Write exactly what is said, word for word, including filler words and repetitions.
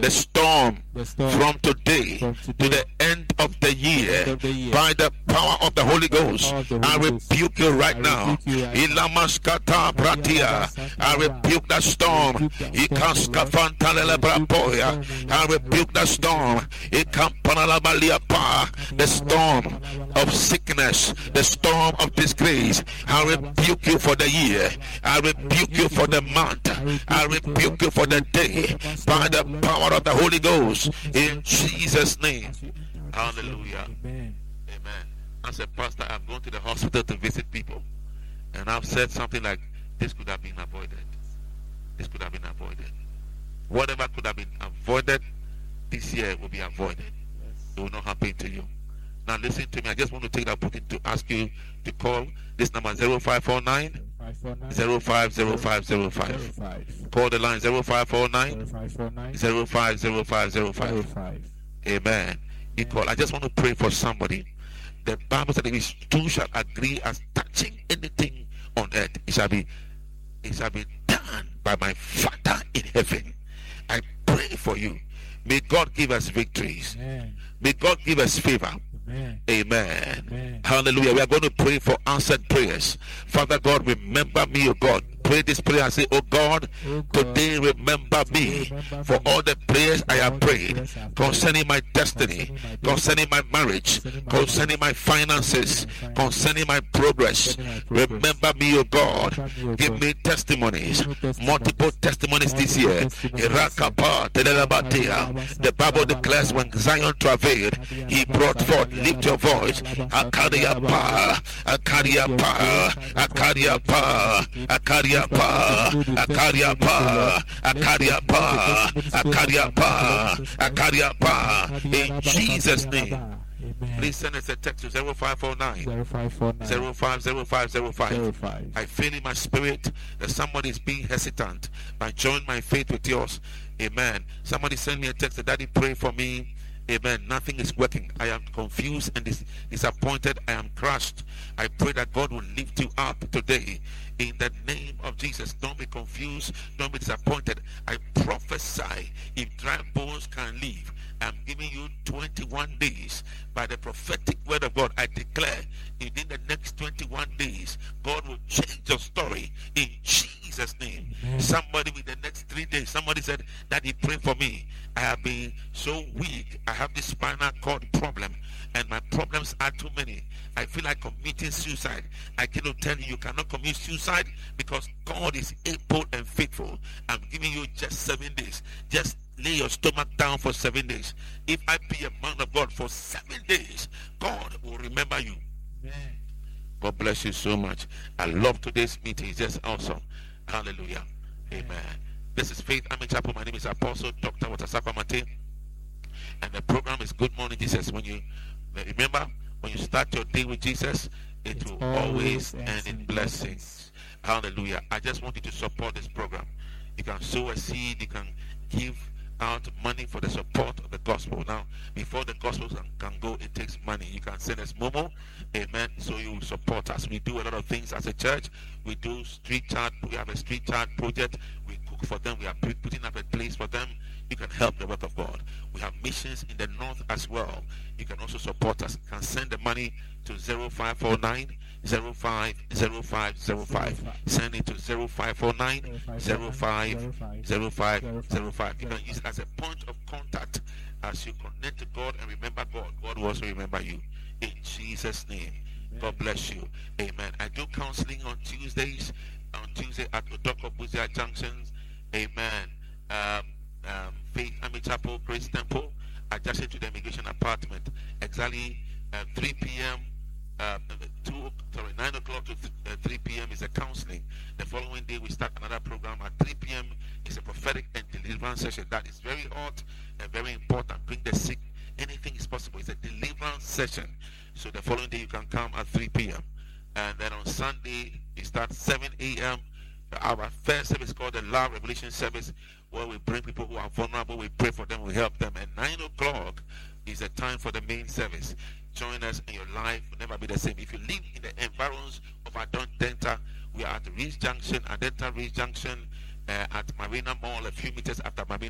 the storm, the storm from today, from to today the end of the year, of the year, by the power of the Holy Ghost. power of the I Holy Ghost. rebuke you right I now. rebuke you right now. Ilamaskata bratia. I rebuke that storm. Ikaskafantalelebrapoya. I rebuke that storm. Ikampanalabaliapa. The storm of sickness, the storm of disgrace. I rebuke you for the year. I rebuke you for the month. I rebuke you for the day. By the power of the Holy Ghost. In Jesus' name. Hallelujah. Amen. Amen. As a pastor, I've gone to the hospital to visit people, and I've said something like, this could have been avoided. This could have been avoided. Whatever could have been avoided this year will be avoided. It will not happen to you. Now listen to me. I just want to take that opportunity to ask you to call this number zero five four nine, zero five zero five zero five. Call the line zero five four nine, zero five zero five zero five. Amen. You call. I just want to pray for somebody. The Bible said, if two shall agree as touching anything on earth, it shall be it shall be done by my Father in heaven. I pray for you. May God give us victories. Amen. May God give us favor. Amen. Amen. Amen. Hallelujah. We are going to pray for answered prayers. Father God, remember me, O God. Pray this prayer and say, oh God, Oh God, today remember me remember for me. all the prayers I For have all the prayed prayers I have concerning my destiny, concerning my concerning my marriage, concerning my concerning my finances, concerning my concerning my progress. concerning my progress. Remember me, O God. Remember me, O Give God. me testimonies, Give me testimonies. multiple testimonies this Multiple year. testimonies. Irakapa, telelabatea. The Bible declares when Zion travailed, he brought forth. Lift your voice. Akariapa, Akariapa, Akariapa, Akariapa, Akariapa, Akariapa, Akariapa, Akariapa. In Jesus' name. Amen. Please send us a text to zero five four nine, zero five four nine, zero five zero five zero five. zero five. I feel in my spirit that somebody is being hesitant. I join my faith with yours. Amen. Somebody send me a text that, Daddy, pray for me. Amen. Nothing is working. I am confused and dis- disappointed. I am crushed. I pray that God will lift you up today. In the name of Jesus. Don't be confused. Don't be disappointed. I prophesy, if dry bones can live, I'm giving you twenty-one days. By the prophetic word of God, I declare within the next twenty-one days, God will change your story in Jesus' name. Amen. Somebody with the next three days, somebody said, Daddy, pray for me. I have been so weak. I have this spinal cord problem, and my problems are too many. I feel like committing suicide. I cannot tell you, you cannot commit suicide because God is able and faithful. I'm giving you just seven days. Just lay your stomach down for seven days. If I be a man of God for seven days, God will remember you. Amen. God bless you so much. I love today's meeting. It's just awesome. Hallelujah. Amen. This is Faith Army Chapel. My name is Apostle Doctor Watasakwa Mate. And the program is Good Morning Jesus. When you remember, when you start your day with Jesus, it, It will always always ends end in in blessings. Hallelujah. I just want you to support this program. You can sow a seed. You can give out money for the support of the gospel. Now, before the gospel can, can go, it takes money. You can send us Momo. Amen. So you will support us. We do a lot of things as a church. We do street chat. We have a street chat project. We cook for them. We are putting up a place for them. You can help the work of God. We have missions in the north as well. You can also support us. You can send the money to zero five four nine, zero five zero five zero five. Send it to zero five four nine, zero five zero five zero five. You can use it as a point of contact as you connect to God and remember God. God will also remember you. In Jesus' name. God bless you. Amen. I do counseling on Tuesdays. On Tuesday at Odoko Buzia Junctions. Amen. Um, um, Faith Army Chapel, Grace Temple, adjacent to the immigration apartment. Exactly uh, three p.m. Uh, two, sorry, nine o'clock to th- uh, three p.m. is a counseling. The following day we start another program at three p.m. It's a prophetic and deliverance session. That is very hot and very important. Bring the sick. Anything is possible. It's a deliverance session. So the following day you can come at three p.m. And then on Sunday we start seven a.m. Our first service is called the Love Revelation Service, where we bring people who are vulnerable, we pray for them, we help them. And nine o'clock is the time for the main service. Join us, and your life will never be the same. If you live in the environs of Adon Delta, we are at Reach Junction, Adenta Reach Junction, uh, at Marina Mall, a few meters after Marina.